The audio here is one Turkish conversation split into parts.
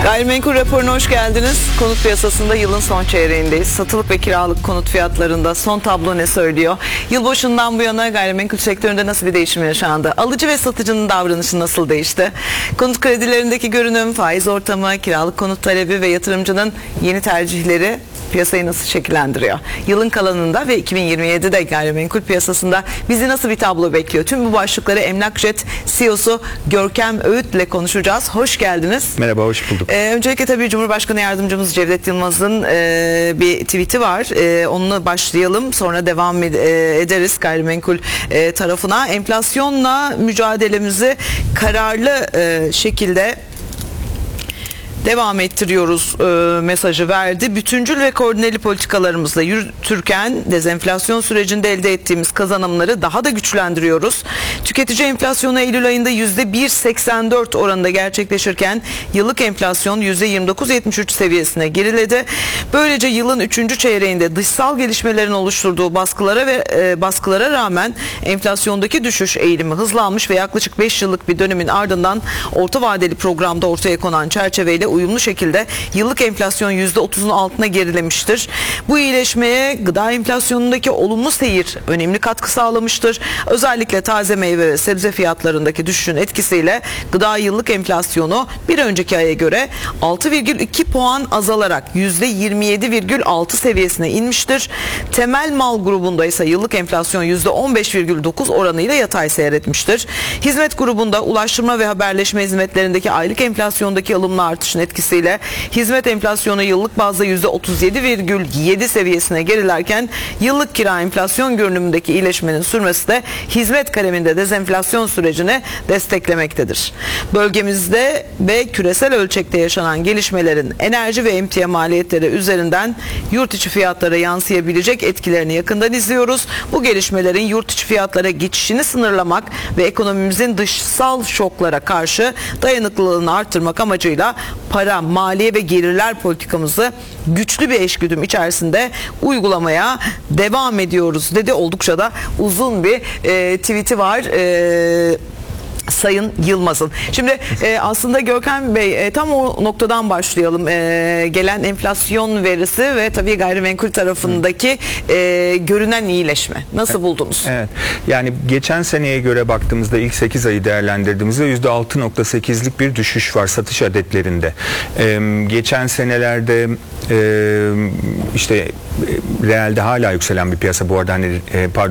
Gayrimenkul raporuna hoş geldiniz. Konut piyasasında yılın son çeyreğindeyiz. Satılık ve kiralık konut fiyatlarında son tablo ne söylüyor? Yılbaşından bu yana gayrimenkul sektöründe nasıl bir değişim yaşandı? Alıcı ve satıcının davranışı nasıl değişti? Konut kredilerindeki görünüm, faiz ortamı, kiralık konut talebi ve yatırımcının yeni tercihleri piyasayı nasıl şekillendiriyor? Yılın kalanında ve 2027'de gayrimenkul piyasasında bizi nasıl bir tablo bekliyor? Tüm bu başlıkları Emlakjet CEO'su Görkem Öğüt ile konuşacağız. Hoş geldiniz. Merhaba, hoş bulduk. Öncelikle tabii Cumhurbaşkanı Yardımcımız Cevdet Yılmaz'ın bir tweet'i var. Onunla başlayalım. Sonra devam ederiz gayrimenkul tarafına. Enflasyonla mücadelemizi kararlı şekilde devam ettiriyoruz mesajı verdi. Bütüncül ve koordineli politikalarımızla yürütürken dezenflasyon sürecinde elde ettiğimiz kazanımları daha da güçlendiriyoruz. Tüketici enflasyonu Eylül ayında %1,84 oranında gerçekleşirken yıllık enflasyon %29,73 seviyesine geriledi. Böylece yılın 3. çeyreğinde dışsal gelişmelerin oluşturduğu baskılara rağmen enflasyondaki düşüş eğilimi hızlanmış ve yaklaşık 5 yıllık bir dönemin ardından orta vadeli programda ortaya konan çerçeveyle uyumlu şekilde yıllık enflasyon %30'un altına gerilemiştir. Bu iyileşmeye gıda enflasyonundaki olumlu seyir önemli katkı sağlamıştır. Özellikle taze meyve ve sebze fiyatlarındaki düşüşün etkisiyle gıda yıllık enflasyonu bir önceki aya göre 6,2 puan azalarak %27,6 seviyesine inmiştir. Temel mal grubunda ise yıllık enflasyon %15,9 oranıyla yatay seyretmiştir. Hizmet grubunda ulaştırma ve haberleşme hizmetlerindeki aylık enflasyondaki alımlı artışın etkisiyle hizmet enflasyonu yıllık bazda %37,7 seviyesine gerilerken yıllık kira enflasyon görünümündeki iyileşmenin sürmesi de hizmet kaleminde dezenflasyon sürecini desteklemektedir. Bölgemizde ve küresel ölçekte yaşanan gelişmelerin enerji ve emtia maliyetleri üzerinden yurt içi fiyatlara yansıyabilecek etkilerini yakından izliyoruz. Bu gelişmelerin yurt içi fiyatlara geçişini sınırlamak ve ekonomimizin dışsal şoklara karşı dayanıklılığını artırmak amacıyla para, maliye ve gelirler politikamızı güçlü bir eşgüdüm içerisinde uygulamaya devam ediyoruz dedi. Oldukça da uzun bir tweet'i var Sayın Yılmaz'ın. Şimdi aslında Görkem Bey tam o noktadan başlayalım. Gelen enflasyon verisi ve tabii gayrimenkul tarafındaki görünen iyileşme. Nasıl buldunuz? Evet. Yani geçen seneye göre baktığımızda ilk 8 ayı değerlendirdiğimizde %6,8'lik bir düşüş var satış adetlerinde. Geçen senelerde işte realde hala yükselen bir piyasa, bu arada hani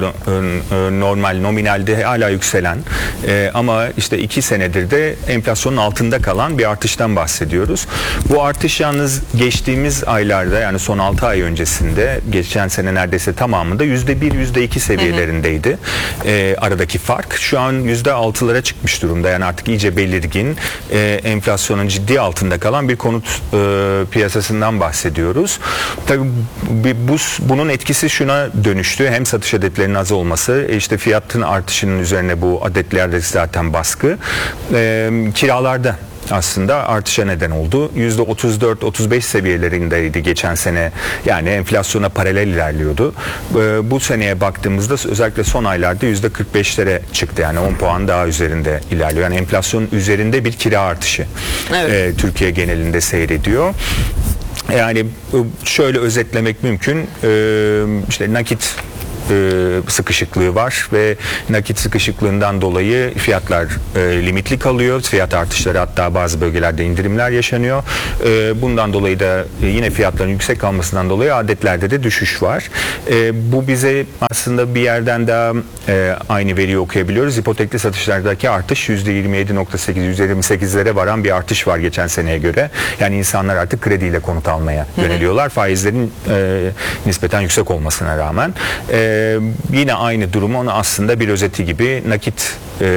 normal nominalde hala yükselen ama işte 2 senedir de enflasyonun altında kalan bir artıştan bahsediyoruz. Bu artış yalnız geçtiğimiz aylarda, yani son 6 ay öncesinde, geçen sene neredeyse tamamında %1, %2 seviyelerindeydi. Aradaki fark şu an %6'lara çıkmış durumda. Yani artık iyice belirgin, enflasyonun ciddi altında kalan bir konut piyasasından bahsediyoruz. Tabii bunun etkisi şuna dönüştü. Hem satış adetlerinin az olması, işte fiyatın artışının üzerine bu adetlerde zaten baskı. Kiralarda aslında artışa neden oldu. %34-35 seviyelerindeydi geçen sene. Yani enflasyona paralel ilerliyordu. Bu seneye baktığımızda özellikle son aylarda %45'lere çıktı. Yani 10 puan daha üzerinde ilerliyor. Yani enflasyonun üzerinde bir kira artışı. Evet. Türkiye genelinde seyrediyor. Yani şöyle özetlemek mümkün. İşte nakit sıkışıklığı var ve nakit sıkışıklığından dolayı fiyatlar limitli kalıyor. Fiyat artışları, hatta bazı bölgelerde indirimler yaşanıyor. Bundan dolayı da yine fiyatların yüksek kalmasından dolayı adetlerde de düşüş var. Bu bize aslında bir yerden daha aynı veriyi okuyabiliyoruz. Hipotekli satışlardaki artış %27,8, %28'lere varan bir artış var geçen seneye göre. Yani insanlar artık krediyle konut almaya yöneliyorlar. Faizlerin nispeten yüksek olmasına rağmen. Yine aynı durumu, onu aslında bir özeti gibi nakit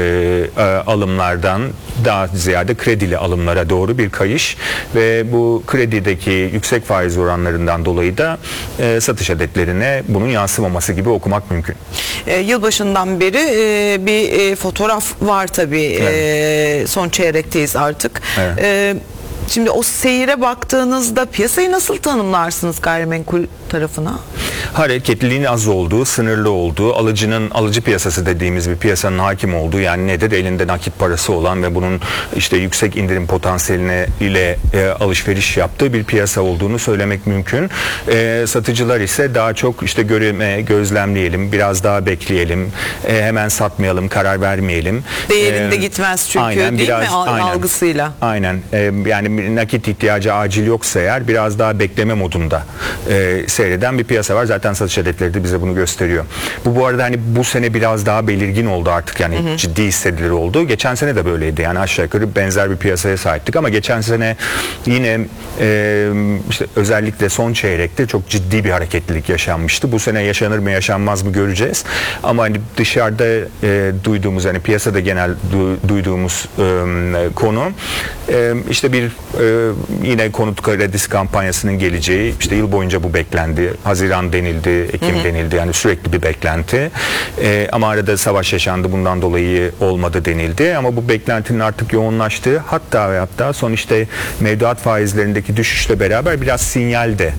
alımlardan daha ziyade kredili alımlara doğru bir kayış ve bu kredideki yüksek faiz oranlarından dolayı da satış adetlerine bunun yansımaması gibi okumak mümkün. Yılbaşından beri bir fotoğraf var tabii. Evet. Son çeyrekteyiz artık. Evet. Şimdi o seyire baktığınızda piyasayı nasıl tanımlarsınız gayrimenkul tarafına? Hareketliliğin az olduğu, sınırlı olduğu, alıcı piyasası dediğimiz bir piyasanın hakim olduğu, yani nedir? Elinde nakit parası olan ve bunun işte yüksek indirim potansiyeline ile alışveriş yaptığı bir piyasa olduğunu söylemek mümkün. Satıcılar ise daha çok işte gözlemleyelim, biraz daha bekleyelim, hemen satmayalım, karar vermeyelim. Değerinde gitmez çünkü, aynen, değil biraz, mi? Algısıyla. Aynen. Yani nakit ihtiyacı acil yoksa eğer biraz daha bekleme modunda seyreden bir piyasa var. Zaten satış adetleri de bize bunu gösteriyor. Bu arada hani bu sene biraz daha belirgin oldu artık, yani ciddi hissedilir oldu. Geçen sene de böyleydi, yani aşağı yukarı benzer bir piyasaya sahiptik ama geçen sene yine işte özellikle son çeyrekte çok ciddi bir hareketlilik yaşanmıştı. Bu sene yaşanır mı yaşanmaz mı göreceğiz. Ama hani dışarıda duyduğumuz, hani piyasada genel duyduğumuz konu işte bir yine konut kredisi kampanyasının geleceği, işte yıl boyunca bu beklendi. Haziran denildi, Ekim denildi, yani sürekli bir beklenti. Ama arada savaş yaşandı, bundan dolayı olmadı denildi. Ama bu beklentinin artık yoğunlaştığı, hatta son işte mevduat faizlerindeki düşüşle beraber biraz sinyal de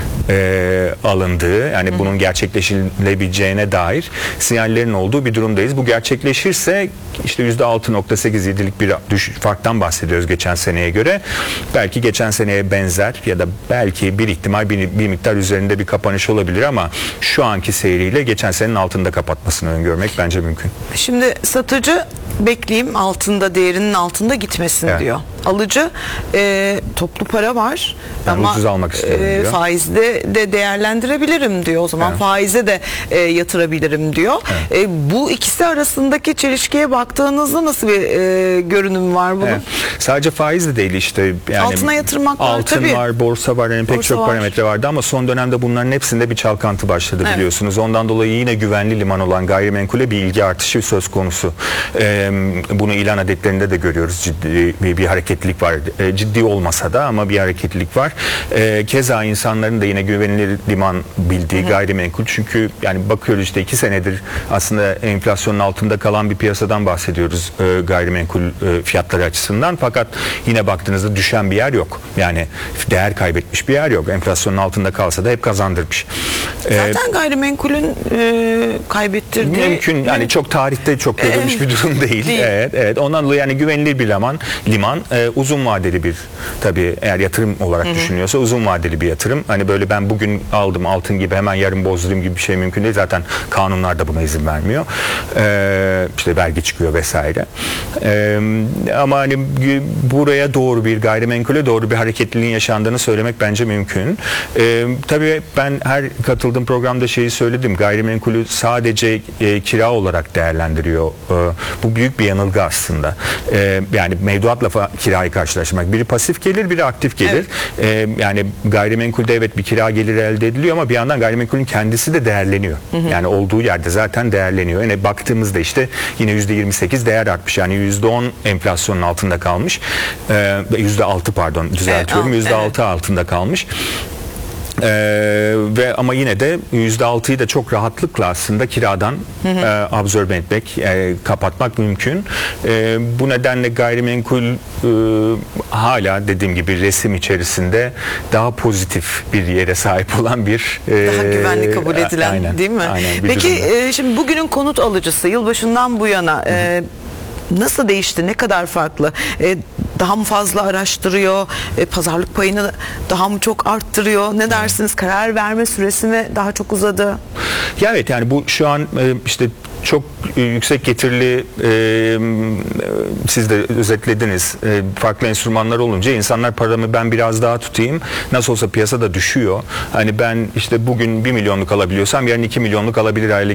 alındığı, yani bunun gerçekleşilebileceğine dair sinyallerin olduğu bir durumdayız. Bu gerçekleşirse işte %6.8-7'lik bir farktan bahsediyoruz geçen seneye göre. Belki geçen seneye benzer ya da belki bir ihtimal bir miktar üzerinde bir kapanış olabilir ama şu anki seyriyle geçen senenin altında kapatmasını öngörmek bence mümkün. Şimdi satıcı bekleyeyim, altında, değerinin altında gitmesin diyor. Alıcı toplu para var ama ucuz almak istiyorum diyor. Faizde de değerlendirebilirim diyor. O zaman faize de yatırabilirim diyor. Bu ikisi arasındaki çelişkiye baktığınızda nasıl bir görünüm var bunun? Sadece faiz de değil işte. Yani altına yatırmak var altın tabii. var, borsa var, yani pek çok parametre vardı ama son dönemde bunların hepsinde bir çalkantı başladı biliyorsunuz. Ondan dolayı yine güvenli liman olan gayrimenkule bir ilgi artışı söz konusu. Bunu ilan adetlerinde de görüyoruz. Ciddi bir hareketlilik var. Ciddi olmasa da ama bir hareketlilik var. Keza insanların da yine güvenilir liman bildiği gayrimenkul. Çünkü yani bakıyoruz işte 2 senedir aslında enflasyonun altında kalan bir piyasadan bahsediyoruz gayrimenkul fiyatları açısından. Fakat yine baktığınızda düşen bir yer yok. Yani değer kaybetmiş bir yer yok. Enflasyonun altında kalsa da hep kazandırmış. Zaten gayrimenkulün kaybettirdiği... Mümkün. Yani çok tarihte çok görülmüş bir durum değil. Evet. Ondan dolayı yani güvenilir bir liman, uzun vadeli bir, tabii eğer yatırım olarak düşünüyorsa uzun vadeli bir yatırım. Hani böyle ben bugün aldım altın gibi hemen yarın bozdurayım gibi bir şey mümkün değil. Zaten kanunlar da buna izin vermiyor. İşte vergi çıkıyor vesaire. Ama hani buraya doğru bir gayrimenkule doğru bir hareketliliğin yaşandığını söylemek bence mümkün. Tabii ben her katıldığım programda şeyi söyledim. Gayrimenkulü sadece kira olarak değerlendiriyor. Bu büyük bir yanılgı aslında. Yani mevduatla kirayı karşılaştırmak. Biri pasif gelir, biri aktif gelir. Yani gayrimenkulde evet bir kira geliri elde ediliyor ama bir yandan gayrimenkulün kendisi de değerleniyor. Yani olduğu yerde zaten değerleniyor. Yani baktığımızda işte yine %28 değer artmış. Yani %10 enflasyonun altında kalmış. %6 pardon düzeltiyorum. %6 altında kalmış. Ve ama yine de %6'yı da çok rahatlıkla aslında kiradan absorbe etmek, kapatmak mümkün. Bu nedenle gayrimenkul hala dediğim gibi resim içerisinde daha pozitif bir yere sahip olan bir daha güvenli kabul edilen, değil mi? Aynen, peki şimdi bugünün konut alıcısı yılbaşından bu yana nasıl değişti? Ne kadar farklı? Daha mı fazla araştırıyor? Pazarlık payını daha mı çok arttırıyor? Ne dersiniz? Karar verme süresi mi daha çok uzadı? Ya evet, yani bu şu an işte çok yüksek getirili, siz de özetlediniz, farklı enstrümanlar olunca insanlar paramı ben biraz daha tutayım, nasıl olsa piyasa da düşüyor, hani ben işte bugün 1 milyonluk alabiliyorsam yarın 2 milyonluk alabilir hale